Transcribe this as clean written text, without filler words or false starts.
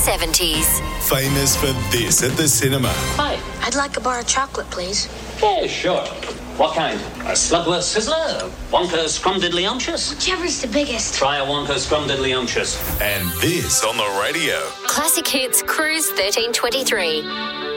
70s. Famous for this at the cinema. Hi. I'd like a bar of chocolate, please. Yeah, sure. What kind? A Slugworth Sizzler? Wonka Scrumdiddlyumptious? Whichever's the biggest. Try a Wonka Scrumdiddlyumptious. And this on the radio. Classic Hits Cruise 1323.